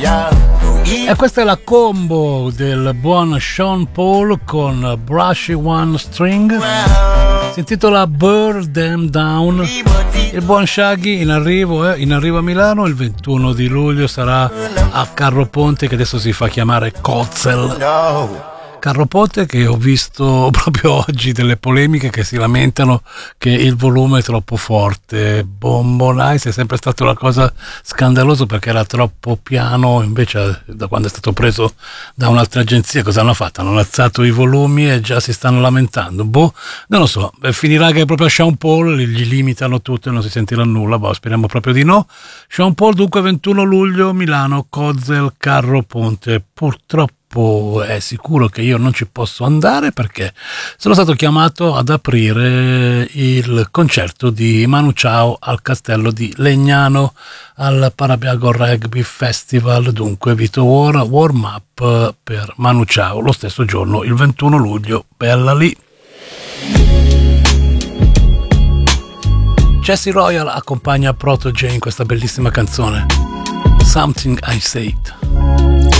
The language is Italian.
E questa è la combo del buon Sean Paul con Brushy One String, si intitola Burn Them Down. Il buon Shaggy in arrivo a Milano il 21 di luglio, sarà a Carroponte, che adesso si fa chiamare Kozel. Carroponte, che ho visto proprio oggi delle polemiche che si lamentano che il volume è troppo forte. Bombo Nice è sempre stata una cosa scandalosa perché era troppo piano, invece da quando è stato preso da un'altra agenzia cosa hanno fatto? Hanno alzato i volumi e già si stanno lamentando. Non lo so, finirà che proprio a Sean Paul gli limitano tutto e non si sentirà nulla, speriamo proprio di no. Sean Paul dunque 21 luglio Milano, Kozel, Carroponte. Purtroppo è sicuro che io non ci posso andare perché sono stato chiamato ad aprire il concerto di Manu Chao al Castello di Legnano al Parabiago Rugby Festival. Dunque Vito warm up per Manu Chao lo stesso giorno, il 21 luglio, bella lì. Jesse Royal accompagna Protoje in questa bellissima canzone Something I Said.